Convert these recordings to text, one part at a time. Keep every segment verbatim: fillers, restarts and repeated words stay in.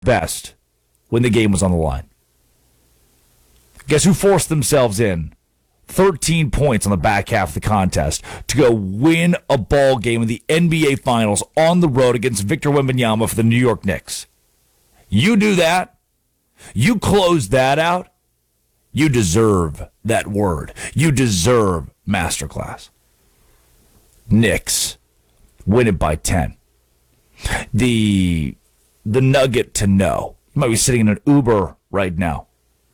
best when the game was on the line. Guess who forced themselves in thirteen points on the back half of the contest to go win a ball game in the N B A Finals on the road against Victor Wembanyama for the New York Knicks? You do that. You close that out. You deserve that word. You deserve masterclass. Knicks win it by ten. The the nugget to know. You might be sitting in an Uber right now.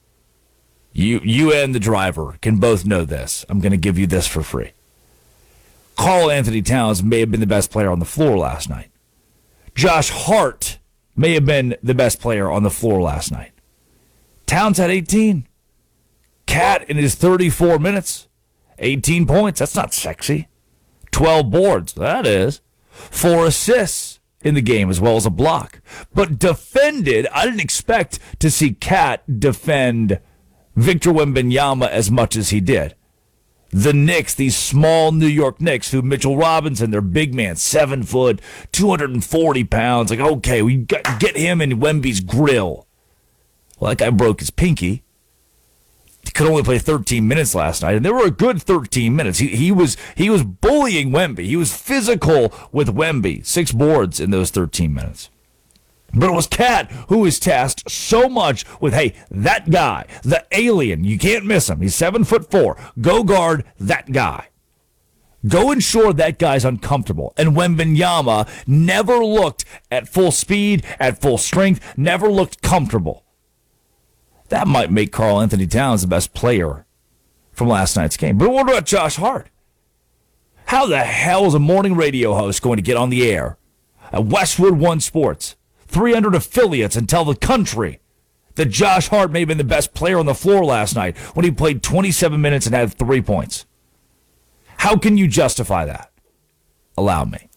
You you and the driver can both know this. I'm going to give you this for free. Karl Anthony Towns may have been the best player on the floor last night. Josh Hart may have been the best player on the floor last night. Towns had eighteen. Cat in his thirty-four minutes, eighteen points. That's not sexy. twelve boards. That is. Four assists in the game as well as a block. But defended, I didn't expect to see Cat defend Victor Wembanyama as much as he did. The Knicks, these small New York Knicks, who Mitchell Robinson, their big man, seven foot, two hundred forty pounds. Like, okay, we got to get him in Wemby's grill. Well, that guy broke his pinky. He could only play thirteen minutes last night, and they were a good thirteen minutes. He he was he was bullying Wemby. He was physical with Wemby. Six boards in those thirteen minutes. But it was Cat who was tasked so much with, hey, that guy, the alien, you can't miss him. He's seven foot four. Go guard that guy. Go ensure that guy's uncomfortable. And Wembanyama never looked at full speed, at full strength, never looked comfortable. That might make Karl Anthony Towns the best player from last night's game. But what about Josh Hart? How the hell is a morning radio host going to get on the air at Westwood One Sports, three hundred affiliates, and tell the country that Josh Hart may have been the best player on the floor last night when he played twenty-seven minutes and had three points? How can you justify that? Allow me.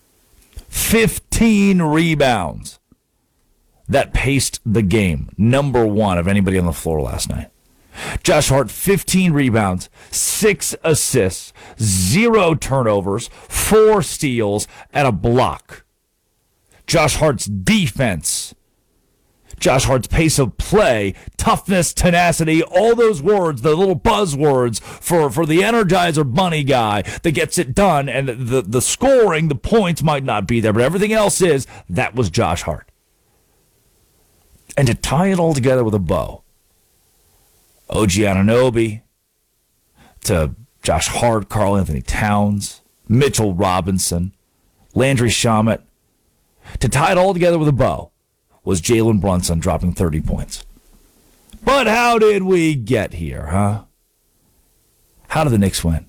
fifteen rebounds. That paced the game. Number one of anybody on the floor last night. Josh Hart, fifteen rebounds, six assists, zero turnovers, four steals, and a block. Josh Hart's defense. Josh Hart's pace of play, toughness, tenacity, all those words, the little buzzwords for, for the Energizer Bunny guy that gets it done. And the, the scoring, the points might not be there, but everything else is. That was Josh Hart. And to tie it all together with a bow, O G Anunoby, to Josh Hart, Karl Anthony Towns, Mitchell Robinson, Landry Shamet, to tie it all together with a bow was Jalen Brunson dropping thirty points. But how did we get here, huh? How did the Knicks win?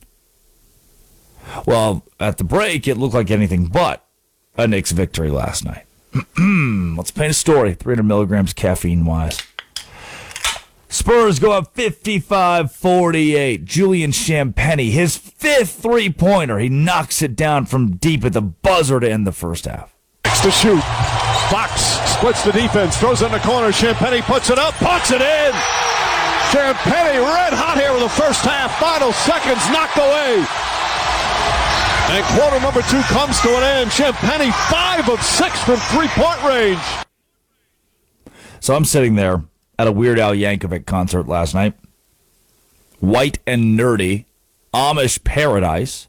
Well, at the break, it looked like anything but a Knicks victory last night. Let's paint a story, three hundred milligrams caffeine-wise. Spurs go up fifty-five forty-eight. Julian Champagnie, his fifth three-pointer. He knocks it down from deep at the buzzer to end the first half. Next to shoot. Fox splits the defense, throws it in the corner. Champagnie puts it up, puts it in. Champagnie red hot here with the first half. Final seconds knocked away. And quarter number two comes to an end. Champagnie five of six from three-point range. So I'm sitting there at a Weird Al Yankovic concert last night. White and nerdy. Amish paradise.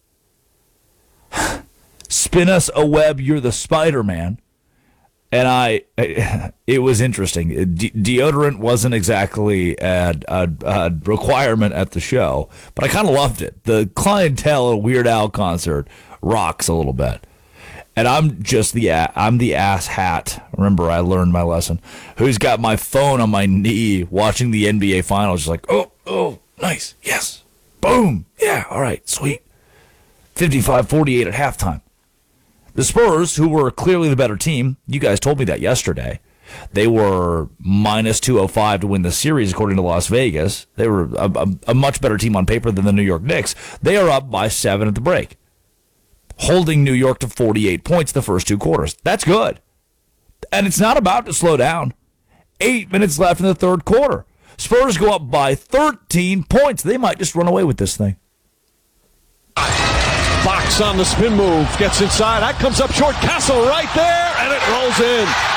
Spin us a web, you're the Spider-Man. And I, it was interesting. De- deodorant wasn't exactly a, a, a requirement at the show, but I kind of loved it. The clientele at a Weird Al concert rocks a little bit. And I'm just the, I'm the ass hat. Remember, I learned my lesson. Who's got my phone on my knee watching the N B A Finals, just like, oh, oh, nice, yes, boom, yeah, all right, sweet. fifty-five forty-eight at halftime. The Spurs, who were clearly the better team, you guys told me that yesterday. They were minus two oh five to win the series, according to Las Vegas. They were a, a, a much better team on paper than the New York Knicks. They are up by seven at the break, holding New York to forty-eight points the first two quarters. That's good. And it's not about to slow down. Eight minutes left in the third quarter. Spurs go up by thirteen points. They might just run away with this thing. Fox on the spin move, gets inside. That comes up short. Castle right there, and it rolls in.